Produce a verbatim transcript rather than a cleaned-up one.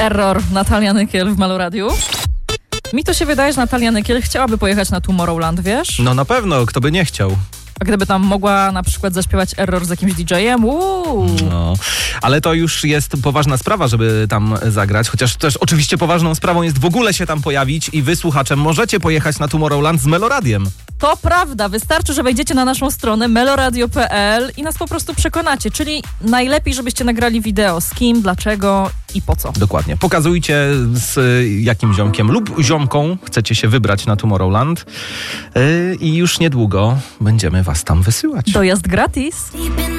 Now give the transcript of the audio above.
Error, Natalia Nykiel w Meloradiu. Mi to się wydaje, że Natalia Nykiel chciałaby pojechać na Tomorrowland, wiesz? No na pewno, kto by nie chciał. A gdyby tam mogła na przykład zaśpiewać Error z jakimś didżejem, uuu. No, ale to już jest poważna sprawa, żeby tam zagrać, chociaż też oczywiście poważną sprawą jest w ogóle się tam pojawić i wy, słuchaczem, możecie pojechać na Tomorrowland z Meloradiem. To prawda, wystarczy, że wejdziecie na naszą stronę meloradio kropka pe el i nas po prostu przekonacie, czyli najlepiej, żebyście nagrali wideo, z kim, dlaczego i po co. Dokładnie. Pokazujcie, z jakim ziomkiem lub ziomką chcecie się wybrać na Tomorrowland yy, i już niedługo będziemy was tam wysyłać. Dojazd gratis.